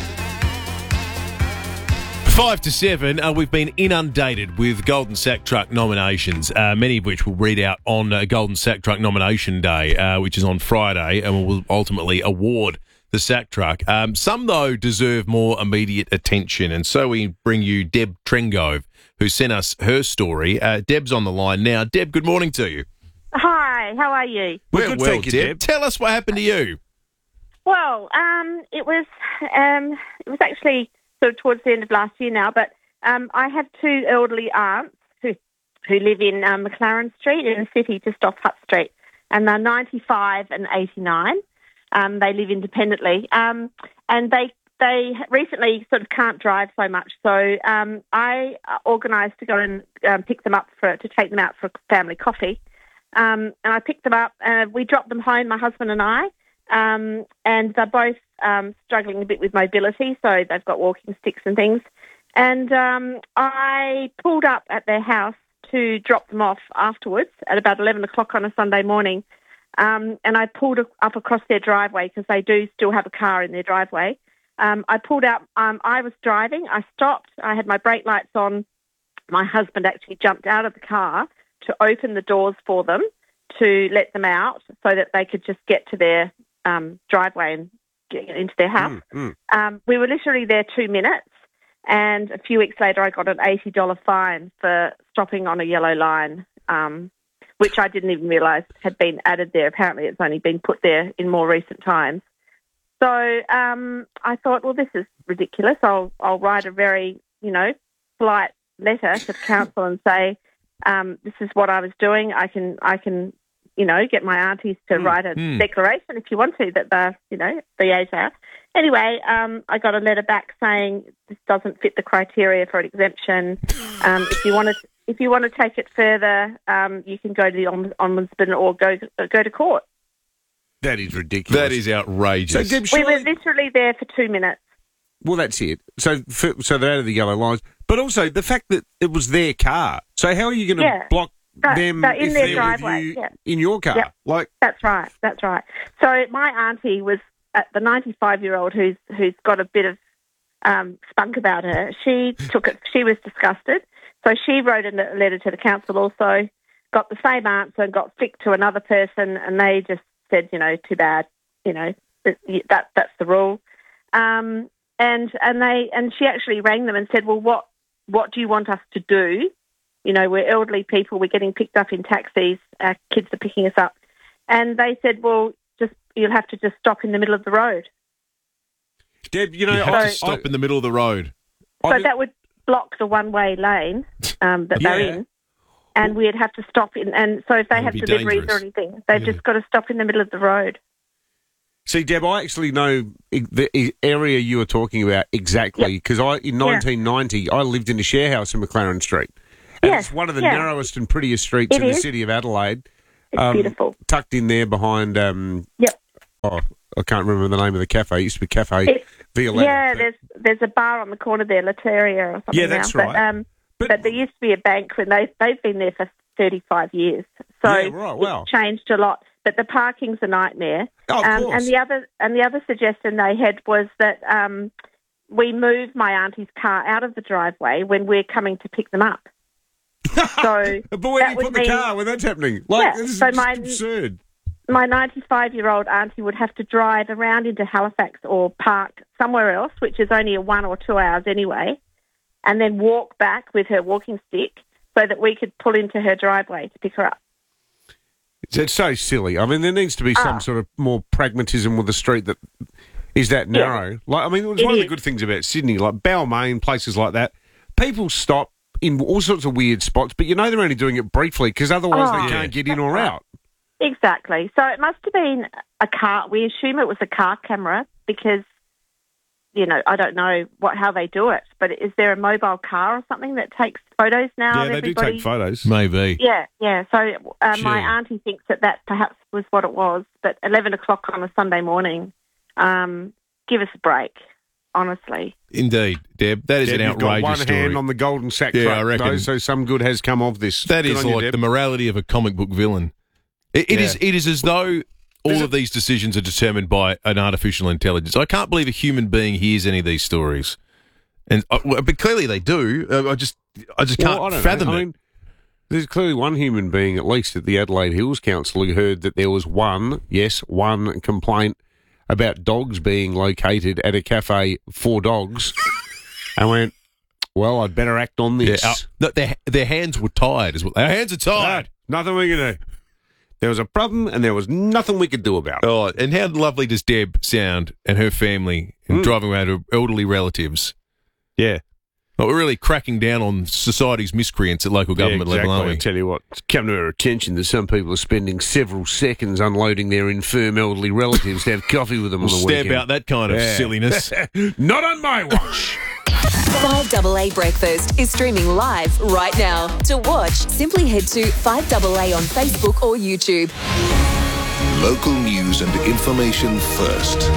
5 to 7, we've been inundated with Golden Sack Truck nominations, many of which we'll read out on Golden Sack Truck Nomination Day, which is on Friday, and we'll ultimately award the sack truck. Some, though, deserve more immediate attention, and so we bring you Deb Trengove, who sent us her story. Deb's on the line now. Deb, good morning to you. Hi, how are you? We're good, thank you, Deb. Tell us what happened to you. Well, it was actually sort of towards the end of last year now, but I have two elderly aunts who live in McLaren Street in the city, just off Hutt Street, and they're 95 and 89. They live independently, and they recently sort of can't drive so much. So I organised to go and pick them up to take them out for a family coffee, and I picked them up. We dropped them home, my husband and I, and they're both struggling a bit with mobility, so they've got walking sticks and things. And I pulled up at their house to drop them off afterwards at about 11 o'clock on a Sunday morning. And I pulled up across their driveway because they do still have a car in their driveway. I pulled out. I was driving. I stopped. I had my brake lights on. My husband actually jumped out of the car to open the doors for them to let them out so that they could just get to their driveway and get into their house. We were literally there 2 minutes, and a few weeks later I got an $80 fine for stopping on a yellow line, which I didn't even realise had been added there. Apparently it's only been put there in more recent times. So I thought, well, this is ridiculous. I'll write a very, polite letter to the council and say, this is what I was doing. I can get my aunties to write a declaration if you want to, that they're, the age are. Anyway, I got a letter back saying this doesn't fit the criteria for an exemption. If if you want to take it further, you can go to the ombudsman or go to court. That is ridiculous. That is outrageous. So, Deb, We were literally there for 2 minutes. Well, that's it. So they're out of the yellow lines. But also the fact that it was their car. So how are you going to block them in if their they're driveway, with you in your car? Yep. Like That's right. So my auntie was the 95-year-old who's got a bit of spunk about her. She took it. She was disgusted. So she wrote a letter to the council also, got the same answer and got flicked to another person, and they just said, too bad, that's the rule. And she actually rang them and said, well, what do you want us to do? We're elderly people, we're getting picked up in taxis, our kids are picking us up. And they said, well, you'll have to just stop in the middle of the road. Deb, you have to stop in the middle of the road. So that would block the one-way lane that they're in, and we'd have to stop in. And so if they have deliveries or anything, they've just got to stop in the middle of the road. See, Deb, I actually know the area you were talking about exactly because in 1990 I lived in a share house in McLaren Street. And it's one of the narrowest and prettiest streets in the city of Adelaide. It's beautiful. Tucked in there behind... Oh, I can't remember the name of the cafe. It used to be Cafe Violetta. Yeah, there's a bar on the corner there, Lateria or something. Yeah, that's now. right. But there used to be a bank when they've been there for 35 years. So it's changed a lot. But the parking's a nightmare. Oh, of course. And the other suggestion they had was that we move my auntie's car out of the driveway when we're coming to pick them up. So but where do you put the car when that's happening? This is absurd. My 95-year-old auntie would have to drive around into Halifax or park somewhere else, which is only 1 or 2 hours anyway, and then walk back with her walking stick so that we could pull into her driveway to pick her up. It's so silly. I mean, there needs to be some sort of more pragmatism with the street that is that narrow. Like, I mean, it was one of the good things about Sydney, like Balmain, places like that. People stop in all sorts of weird spots, but they're only doing it briefly because otherwise they can't get in or out. Exactly. So it must have been a car. We assume it was a car camera because, I don't know how they do it, but is there a mobile car or something that takes photos now? Yeah, they do take photos. Maybe. Yeah. So my auntie thinks that perhaps was what it was, but 11 o'clock on a Sunday morning, give us a break, honestly. Indeed, Deb. That is an outrageous got one story. hand on the golden sack I truck, reckon. though, so some good has come of this. That Good is on you, like Deb. the morality of a comic book villain. It is as though all of these decisions are determined by an artificial intelligence. I can't believe a human being hears any of these stories, but clearly they do. I just can't fathom it. I mean, there's clearly one human being, at least at the Adelaide Hills Council, who heard that there was one complaint about dogs being located at a cafe for dogs, and went, well, I'd better act on this. Their hands were tied. Our hands are tied. Nothing we can do. There was a problem, and there was nothing we could do about it. Oh, and how lovely does Deb sound and her family and driving around her elderly relatives? Yeah. Well, we're really cracking down on society's miscreants at local government level, aren't we? I tell you what, it's come to our attention that some people are spending several seconds unloading their infirm elderly relatives to have coffee with them on the weekend. Stay about that kind of silliness. Not on my watch. 5AA Breakfast is streaming live right now. To watch, simply head to 5AA on Facebook or YouTube. Local news and information first.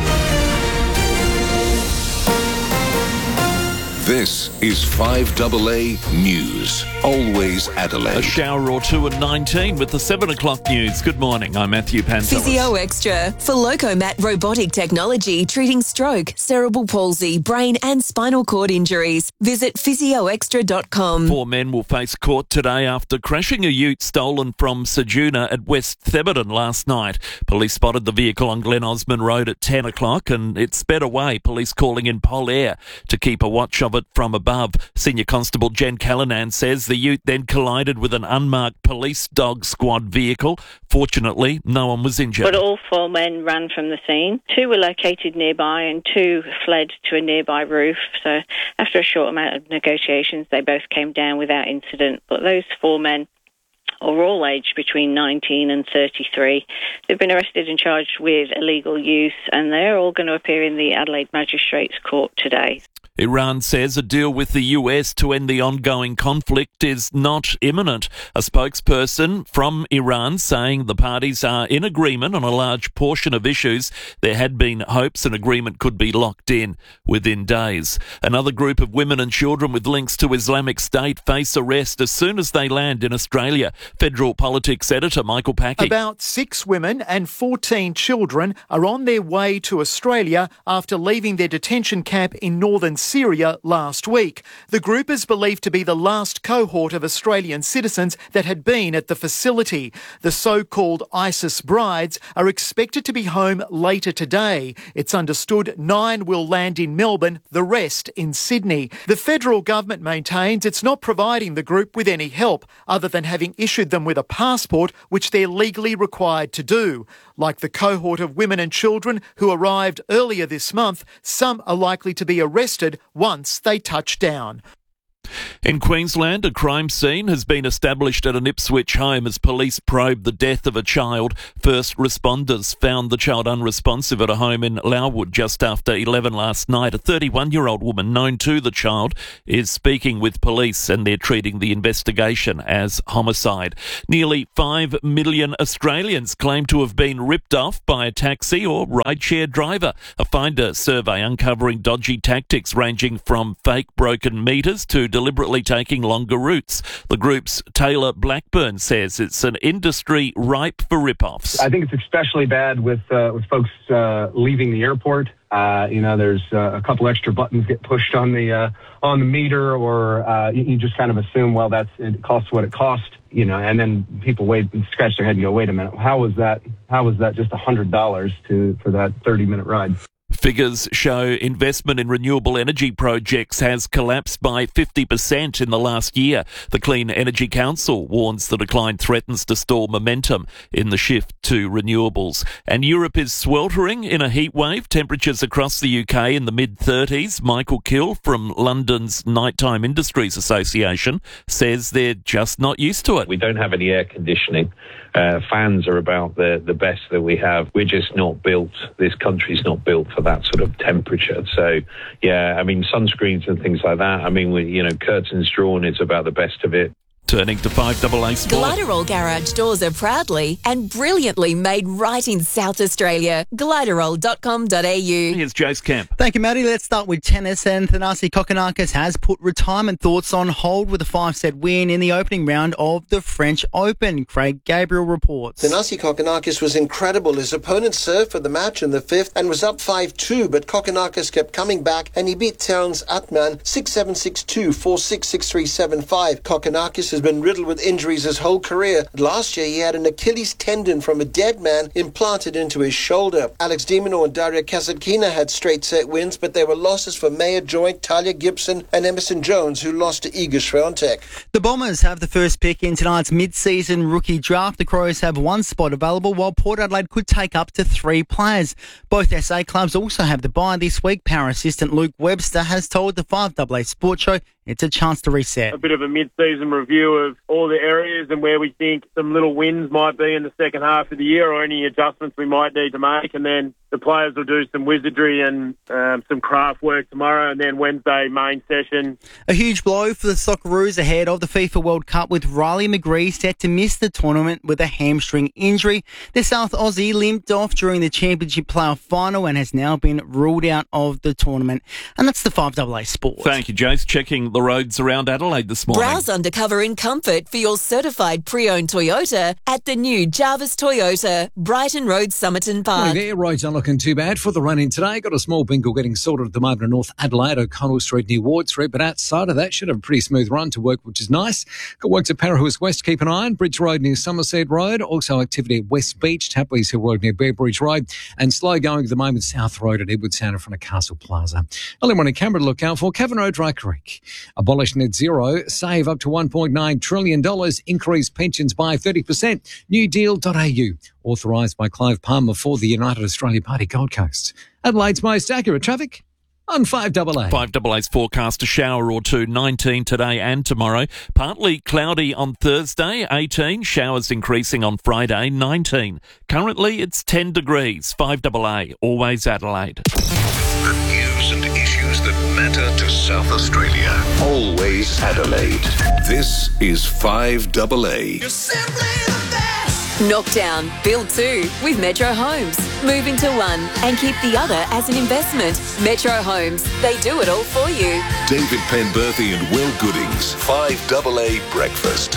This is 5AA News. Always Adelaide. A shower or two at 19 with the 7 o'clock news. Good morning, I'm Matthew Pantelis. Physio Extra for Locomat robotic technology treating stroke, cerebral palsy, brain and spinal cord injuries. Visit physioextra.com. 4 men will face court today after crashing a ute stolen from Sejuna at West Theberton last night. Police spotted the vehicle on Glen Osmond Road at 10 o'clock and it sped away, police calling in Polaire to keep a watch of it from above. Senior Constable Jen Callanan says the ute then collided with an unmarked police dog squad vehicle. Fortunately, no one was injured. But all 4 men ran from the scene. 2 were located nearby and 2 fled to a nearby roof. So after a short amount of negotiations, they both came down without incident. But those 4 men are all aged between 19 and 33. They've been arrested and charged with illegal use, and they're all going to appear in the Adelaide Magistrates Court today. Iran says a deal with the US to end the ongoing conflict is not imminent. A spokesperson from Iran saying the parties are in agreement on a large portion of issues. There had been hopes an agreement could be locked in within days. Another group of women and children with links to Islamic State face arrest as soon as they land in Australia. Federal Politics editor Michael Packey. About 6 women and 14 children are on their way to Australia after leaving their detention camp in northern Syria last week. The group is believed to be the last cohort of Australian citizens that had been at the facility. The so-called ISIS brides are expected to be home later today. It's understood 9 will land in Melbourne, the rest in Sydney. The federal government maintains it's not providing the group with any help other than having issued them with a passport, which they're legally required to do. Like the cohort of women and children who arrived earlier this month, some are likely to be arrested once they touch down. In Queensland, a crime scene has been established at an Ipswich home as police probe the death of a child. First responders found the child unresponsive at a home in Lourwood just after 11 last night. A 31-year-old woman known to the child is speaking with police and they're treating the investigation as homicide. Nearly 5 million Australians claim to have been ripped off by a taxi or rideshare driver. A Finder survey uncovering dodgy tactics ranging from fake broken meters to deliberately taking longer routes. The group's Taylor Blackburn says it's an industry ripe for rip-offs. I think it's especially bad with folks leaving the airport. There's a couple extra buttons get pushed on the meter, or you just kind of assume, well, it costs what it costs, and then people wait and scratch their head and go, wait a minute, how was that just $100 for that 30-minute ride? Figures show investment in renewable energy projects has collapsed by 50% in the last year. The Clean Energy Council warns the decline threatens to stall momentum in the shift to renewables. And Europe is sweltering in a heat wave. Temperatures across the UK in the mid-30s. Michael Kill from London's Nighttime Industries Association says they're just not used to it. We don't have any air conditioning. Fans are about the best that we have. We're just not built. This country's not built for that sort of temperature. So, sunscreens and things like that. Curtains drawn is about the best of it. Turning to 5AA Sport. Gliderol garage doors are proudly and brilliantly made right in South Australia. Gliderol.com.au. Here's Jace Camp. Thank you, Matty. Let's start with tennis. And Thanasi Kokkinakis has put retirement thoughts on hold with a 5-set win in the opening round of the French Open. Craig Gabriel reports. Thanasi Kokkinakis was incredible. His opponent served for the match in the 5th and was up 5-2, but Kokkinakis kept coming back and he beat Terence Atman 6-7, 6-2, 4-6, 6-3, 7-5. Kokkinakis has been riddled with injuries his whole career. Last year he had an Achilles tendon from a dead man implanted into his shoulder. Alex de Minaur and Daria Kasatkina had straight set wins, but there were losses for Maya Joint, Talia Gibson and Emerson Jones, who lost to Iga Swiatek. The Bombers have the first pick in tonight's mid-season rookie draft. The Crows have 1 spot available, while Port Adelaide could take up to 3 players. Both SA clubs also have the bye this week. Power assistant Luke Webster has told the 5AA Sport Show it's a chance to reset. A bit of a mid-season review of all the areas and where we think some little wins might be in the second half of the year, or any adjustments we might need to make, and then the players will do some wizardry and some craft work tomorrow, and then Wednesday main session. A huge blow for the Socceroos ahead of the FIFA World Cup, with Riley McGree set to miss the tournament with a hamstring injury. The South Aussie limped off during the Championship playoff final and has now been ruled out of the tournament. And that's the 5AA Sport. Thank you, Jace. Checking the roads around Adelaide this morning. Browse undercover in comfort for your certified pre-owned Toyota at the new Jarvis Toyota, Brighton Road, Somerton Park. Morning there, roads aren't looking too bad for the run-in today. Got a small bingle getting sorted at the moment in North Adelaide, O'Connell Street near Ward Street, but outside of that, should have a pretty smooth run to work, which is nice. Got works at Parahurst West, keep an eye on. Bridge Road near Somerset Road. Also activity at West Beach, Tapley's Hill Road near Bear Bridge Road, and slow going at the moment South Road at Edward Sound in front of Castle Plaza. Early morning Canberra to look out for. Cavan Road, Dry Creek. Abolish net zero, save up to $1.9 trillion, increase pensions by 30%. Newdeal.au, authorised by Clive Palmer for the United Australia Party Gold Coast. Adelaide's most accurate traffic on 5AA. 5AA's forecast a shower or two, 19 today and tomorrow. Partly cloudy on Thursday, 18. Showers increasing on Friday, 19. Currently, it's 10 degrees. 5AA, always Adelaide. The news and issues news that matter to South Australia. Always Adelaide. This is 5AA. Knockdown, build 2 with Metro Homes. Move into one and keep the other as an investment. Metro Homes, they do it all for you. David Penberthy and Will Goodings. 5AA Breakfast.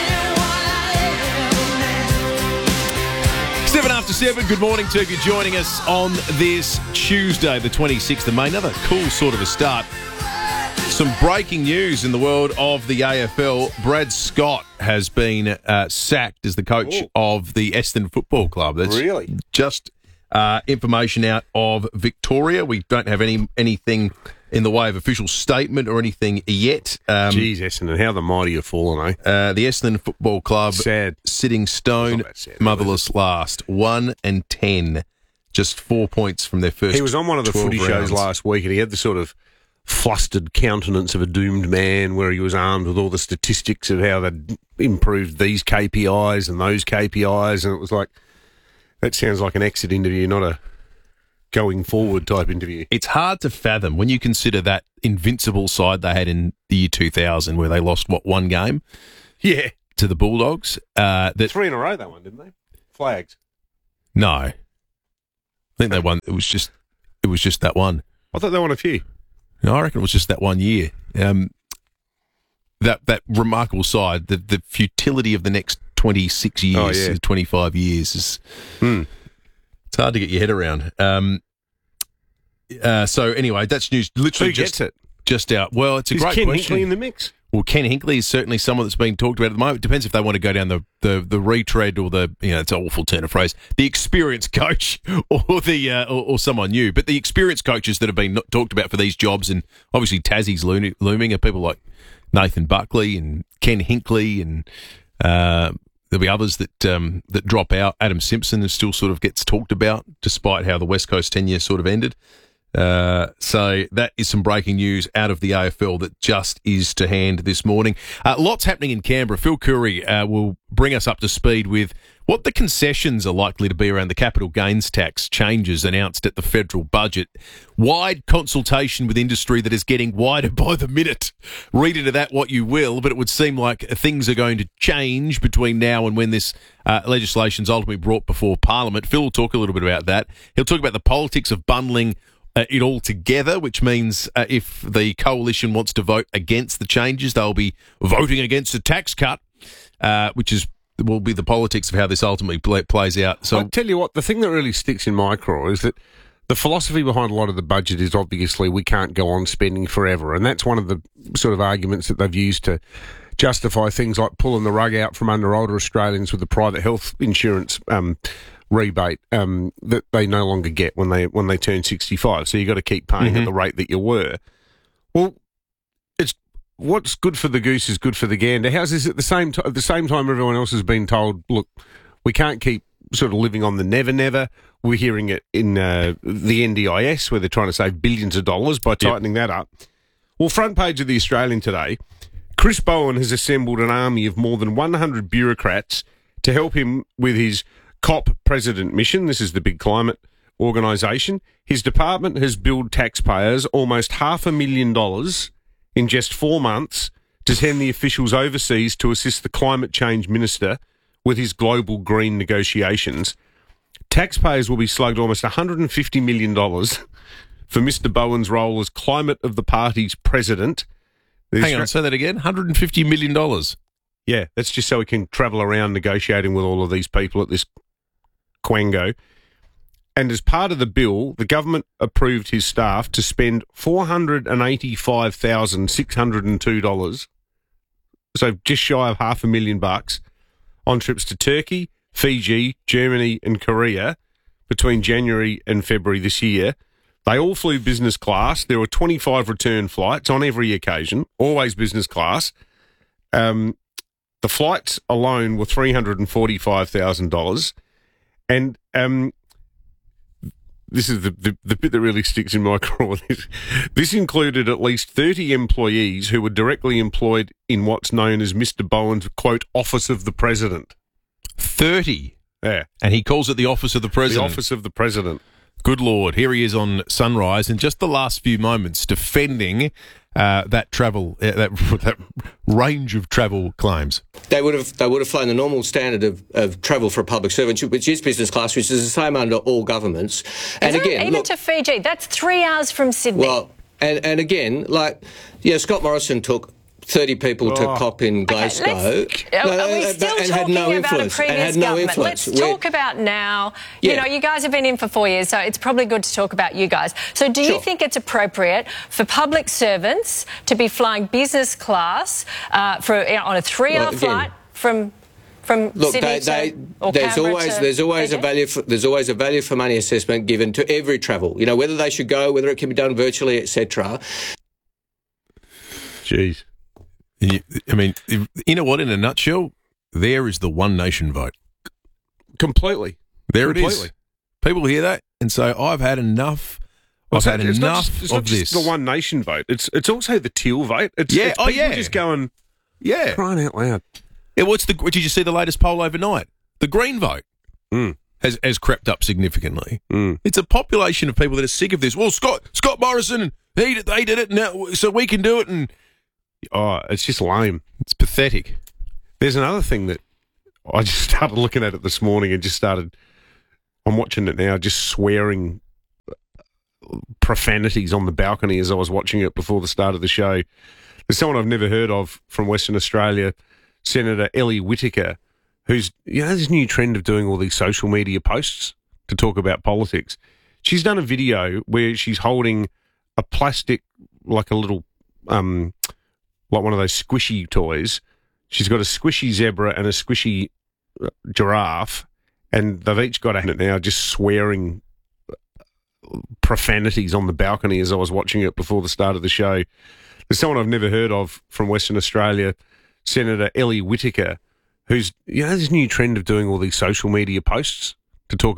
7:07, good morning to you joining us on this Tuesday, the 26th of May. Another cool sort of a start. Some breaking news in the world of the AFL. Brad Scott has been sacked as the coach of the Essendon Football Club. That's really just information out of Victoria. We don't have anything in the way of official statement or anything yet. Jeez, Essendon, how the mighty have fallen, eh? The Essendon Football Club, sad. Sitting stone, motherless last, 1-10, just 4 points from their first. He was on one of the footy shows last week, and he had the sort of flustered countenance of a doomed man, where he was armed with all the statistics of how they'd improved these KPIs and those KPIs, and it was like, that sounds like an exit interview, not a going forward type interview. It's hard to fathom when you consider that invincible side they had in the year 2000, where they lost, one game? Yeah. To the Bulldogs. 3 in a row they won, didn't they? Flags. No. I think they won. It was just that one. I thought they won a few. No, I reckon it was just that 1 year. That remarkable side, the futility of the next 26 years, 25 years is... It's hard to get your head around. So anyway, that's news. Literally, who gets it? Just out. Well, it's a great Ken question. Hinkley in the mix? Well, Ken Hinkley is certainly someone that's being talked about at the moment. It depends if they want to go down the retread or it's an awful turn of phrase, the experienced coach or the or someone new. But the experienced coaches that have been talked about for these jobs, and obviously Tassie's looming, are people like Nathan Buckley and Ken Hinkley, and there'll be others that drop out. Adam Simpson still sort of gets talked about, despite how the West Coast tenure sort of ended. So that is some breaking news out of the AFL that just is to hand this morning. Lots happening in Canberra. Phil Curry will bring us up to speed with what the concessions are likely to be around the capital gains tax changes announced at the federal budget. Wide consultation with industry that is getting wider by the minute. Read into that what you will, but it would seem like things are going to change between now and when this legislation is ultimately brought before Parliament. Phil will talk a little bit about that. He'll talk about the politics of bundling it all together, which means if the coalition wants to vote against the changes, they'll be voting against a tax cut, which will be the politics of how this ultimately plays out. So I'll tell you what, the thing that really sticks in my craw is that the philosophy behind a lot of the budget is obviously we can't go on spending forever, and that's one of the sort of arguments that they've used to justify things like pulling the rug out from under older Australians with the private health insurance rebate that they no longer get when they turn 65. So you've got to keep paying at the rate that you were. Well, it's what's good for the goose is good for the gander. How's this at the same time everyone else has been told, look, we can't keep sort of living on the never. We're hearing it in the NDIS where they're trying to save billions of dollars by tightening that up. Well, front page of the Australian today, Chris Bowen has assembled an army of more than 100 bureaucrats to help him with his COP President mission. This is the big climate organisation. His department has billed taxpayers almost $500,000 in just 4 months to send the officials overseas to assist the climate change minister with his global green negotiations. Taxpayers will be slugged almost $150 million for Mr. Bowen's role as climate of the party's president. Hang on, say that again. $150 million. Yeah, that's just so he can travel around negotiating with all of these people at this Quango. And as part of the bill, the government approved his staff to spend $485,602, so just shy of $500,000, on trips to Turkey, Fiji, Germany and Korea between January and February this year. They all flew business class. There were 25 return flights on every occasion, always business class. The flights alone were $345,000. And this is the bit that really sticks in my craw. This included at least 30 employees who were directly employed in what's known as Mr. Bowen's, quote, Office of the President. 30? Yeah. And he calls it the Office of the President? The Office of the President. Good Lord. Here he is on Sunrise, and just the last few moments defending that travel, that range of travel claims. They would have flown the normal standard of travel for a public servant, which is business class, which is the same under all governments. And again, even to Fiji, that's 3 hours from Sydney. Well, and again, Scott Morrison took 30 people to COP in Glasgow. Are we still talking about a previous government? Let's talk about now. Yeah. You know, you guys have been in for 4 years, so it's probably good to talk about you guys. So do you think it's appropriate for public servants to be flying business class on a 3-hour flight from Sydney to there's always a value for money assessment given to every travel. You know, whether they should go, whether it can be done virtually, etc. Jeez. I mean, you know what? In a nutshell, there is the one nation vote. Completely. There it is. People hear that and say, "I've had enough. I've had enough of this." Just the one nation vote. It's also the teal vote. It's people just going, crying out loud. Yeah. Did you see the latest poll overnight? The green vote has crept up significantly. It's a population of people that are sick of this. Well, Scott Morrison, they did it now, so we can do it. And it's just lame. It's pathetic. There's another thing that I just started looking at it this morning and I'm watching it now, just swearing profanities on the balcony as I was watching it before the start of the show. There's someone I've never heard of from Western Australia, Senator Ellie Whittaker, who's, this new trend of doing all these social media posts to talk about politics. She's done a video where she's holding a plastic, like a little, like one of those squishy toys. She's got a squishy zebra and a squishy giraffe, and they've each got it now, just swearing profanities on the balcony as I was watching it before the start of the show. There's someone I've never heard of from Western Australia, Senator Ellie Whittaker, who's, this new trend of doing all these social media posts to talk